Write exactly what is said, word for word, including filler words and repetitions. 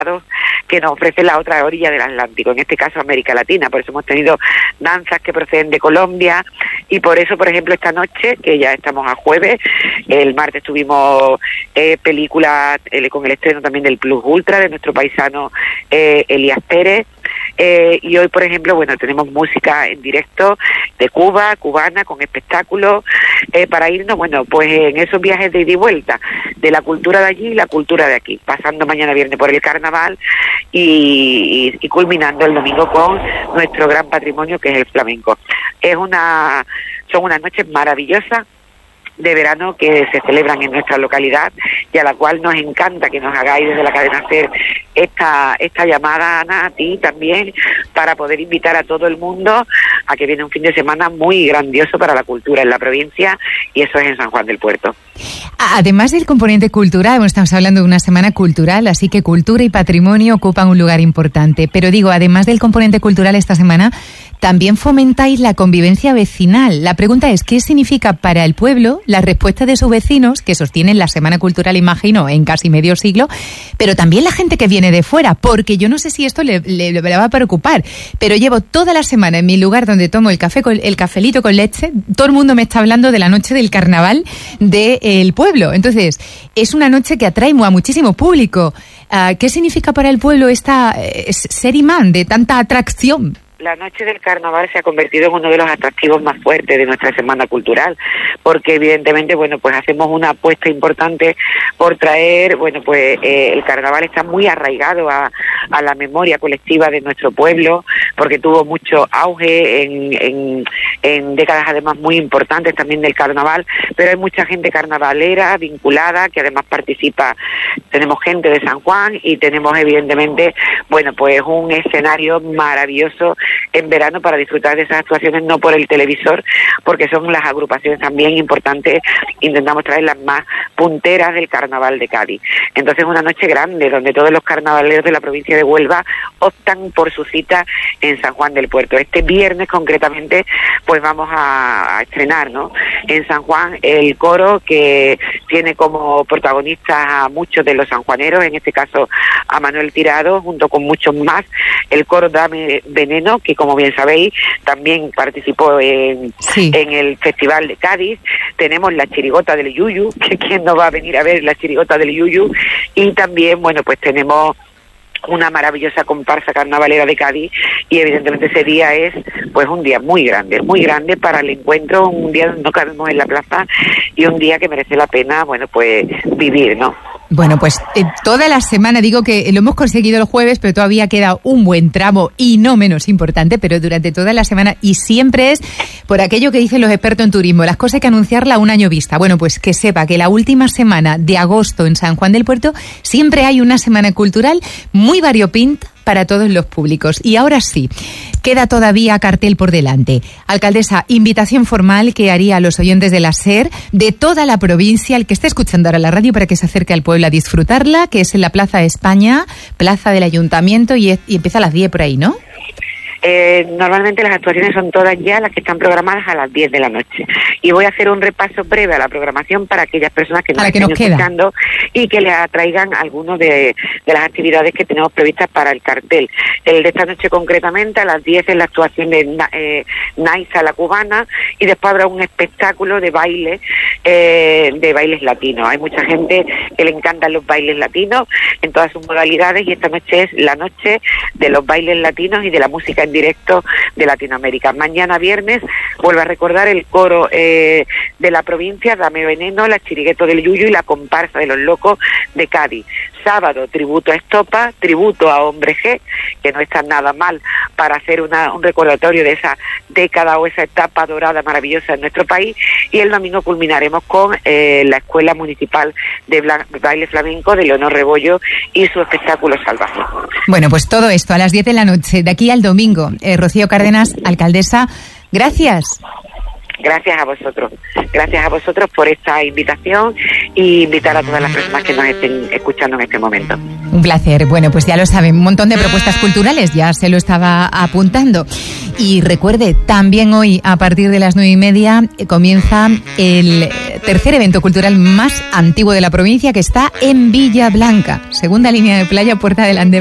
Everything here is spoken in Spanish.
que nos ofrece la otra orilla del Atlántico, en este caso América Latina. Por eso hemos tenido danzas que proceden de Colombia y por eso, por ejemplo, esta noche, que ya estamos a jueves, el martes tuvimos eh, películas eh, con el estreno también del Plus Ultra de nuestro paisano eh, Elías Pérez. Eh, y hoy, por ejemplo, bueno, tenemos música en directo de Cuba, cubana, con espectáculos, eh, para irnos, bueno, pues en esos viajes de ida y vuelta, de la cultura de allí y la cultura de aquí, pasando mañana viernes por el carnaval y, y, y culminando el domingo con nuestro gran patrimonio que es el flamenco. Es una, son unas noches maravillosas de verano que se celebran en nuestra localidad y a la cual nos encanta que nos hagáis desde la cadena SER esta esta llamada, Ana, a ti también, para poder invitar a todo el mundo a que viene un fin de semana muy grandioso para la cultura en la provincia, y eso es en San Juan del Puerto. Además del componente cultural, bueno, estamos hablando de una semana cultural, así que cultura y patrimonio ocupan un lugar importante, pero digo, además del componente cultural esta semana, también fomentáis la convivencia vecinal. La pregunta es, ¿qué significa para el pueblo la respuesta de sus vecinos, que sostienen la Semana Cultural, imagino, en casi medio siglo, pero también la gente que viene de fuera? Porque yo no sé si esto le, le, le va a preocupar, pero llevo toda la semana en mi lugar donde tomo el café con, el cafelito con leche, todo el mundo me está hablando de la noche del carnaval del pueblo. Entonces, es una noche que atrae a muchísimo público. Uh, ¿Qué significa para el pueblo esta eh, ser imán de tanta atracción? La noche del carnaval se ha convertido en uno de los atractivos más fuertes de nuestra semana cultural, porque evidentemente, bueno, pues hacemos una apuesta importante por traer, bueno, pues eh, el carnaval está muy arraigado a, a la memoria colectiva de nuestro pueblo, porque tuvo mucho auge en, en, en décadas además muy importantes también del carnaval, pero hay mucha gente carnavalera vinculada que además participa. Tenemos gente de San Juan y tenemos evidentemente, bueno, pues un escenario maravilloso en verano para disfrutar de esas actuaciones, no por el televisor, porque son las agrupaciones también importantes, intentamos traer las más punteras del carnaval de Cádiz. Entonces, una noche grande donde todos los carnavaleros de la provincia de Huelva optan por su cita en San Juan del Puerto. Este viernes concretamente pues vamos a, a estrenar, ¿no?, en San Juan el coro que tiene como protagonistas a muchos de los sanjuaneros, en este caso a Manuel Tirado, junto con muchos más, el coro Dame Veneno, que como bien sabéis también participó en, sí. en el Festival de Cádiz. Tenemos la chirigota del Yuyu, que quién no va a venir a ver la chirigota del Yuyu, y también, bueno, pues tenemos una maravillosa comparsa carnavalera de Cádiz, y evidentemente ese día es pues un día muy grande, muy grande para el encuentro, un día donde no cabemos en la plaza y un día que merece la pena, bueno, pues vivir, ¿no? Bueno, pues eh, toda la semana, digo que lo hemos conseguido el jueves, pero todavía queda un buen tramo y no menos importante, pero durante toda la semana, y siempre es por aquello que dicen los expertos en turismo, las cosas hay que anunciarla a un año vista. Bueno, pues que sepa que la última semana de agosto en San Juan del Puerto siempre hay una semana cultural muy variopinta para todos los públicos. Y ahora sí, queda todavía cartel por delante. Alcaldesa, invitación formal que haría a los oyentes de la SER de toda la provincia, el que esté escuchando ahora la radio, para que se acerque al pueblo a disfrutarla, que es en la Plaza de España, Plaza del Ayuntamiento, y, es, y empieza a las diez por ahí, ¿no? Eh, normalmente las actuaciones son todas ya las que están programadas a las diez de la noche. Y voy a hacer un repaso breve a la programación para aquellas personas que nos estén escuchando y que les atraigan algunos de, de las actividades que tenemos previstas para el cartel. El de esta noche concretamente, a las diez es la actuación de eh, Naisa la cubana, y después habrá un espectáculo de baile, eh, de bailes latinos. Hay mucha gente que le encantan los bailes latinos en todas sus modalidades, y esta noche es la noche de los bailes latinos y de la música en directo de Latinoamérica. Mañana viernes, vuelvo a recordar, el coro eh, de la provincia, Dame Veneno, la chirigueto del Yuyu y la comparsa de los locos de Cádiz. Sábado, tributo a Estopa, tributo a Hombre G, que no está nada mal para hacer una, un recordatorio de esa década o esa etapa dorada maravillosa en nuestro país, y el domingo culminaremos con eh, la Escuela Municipal de Bla- Baile Flamenco de Leonor Rebollo y su espectáculo salvaje. Bueno, pues todo esto a las diez de la noche, de aquí al domingo. Eh, Rocío Cárdenas, alcaldesa, gracias. Gracias a vosotros, gracias a vosotros por esta invitación y invitar a todas las personas que nos estén escuchando en este momento. Un placer. Bueno, pues ya lo saben, un montón de propuestas culturales, ya se lo estaba apuntando. Y recuerde, también hoy a partir de las nueve y media comienza el tercer evento cultural más antiguo de la provincia, que está en Villablanca, segunda línea de playa, Puerta del Ande.